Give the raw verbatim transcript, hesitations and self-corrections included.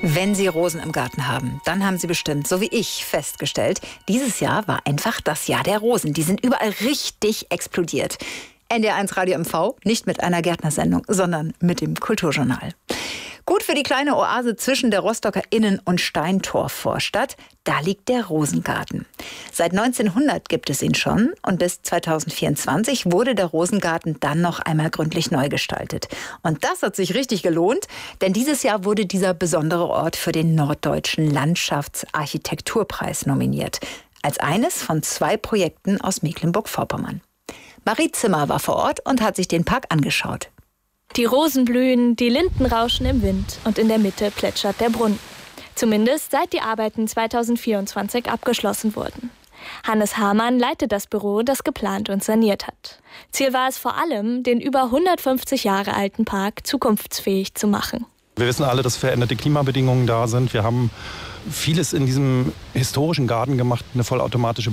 Wenn Sie Rosen im Garten haben, dann haben Sie bestimmt, so wie ich, festgestellt, dieses Jahr war einfach das Jahr der Rosen. Die sind überall richtig explodiert. N D R eins Radio M V, nicht mit einer Gärtnersendung, sondern mit dem Kulturjournal. Gut für die kleine Oase zwischen der Rostocker Innen- und Steintorvorstadt, da liegt der Rosengarten. Seit neunzehnhundert gibt es ihn schon und bis zweitausendvierundzwanzig wurde der Rosengarten dann noch einmal gründlich neu gestaltet. Und das hat sich richtig gelohnt, denn dieses Jahr wurde dieser besondere Ort für den Norddeutschen Landschaftsarchitekturpreis nominiert. Als eines von zwei Projekten aus Mecklenburg-Vorpommern. Marie Zimmer war vor Ort und hat sich den Park angeschaut. Die Rosen blühen, die Linden rauschen im Wind und in der Mitte plätschert der Brunnen. Zumindest seit die Arbeiten zweitausendvierundzwanzig abgeschlossen wurden. Hannes Hamann leitet das Büro, das geplant und saniert hat. Ziel war es vor allem, den über hundertfünfzig Jahre alten Park zukunftsfähig zu machen. Wir wissen alle, dass veränderte Klimabedingungen da sind. Wir haben vieles in diesem historischen Garten gemacht, eine vollautomatische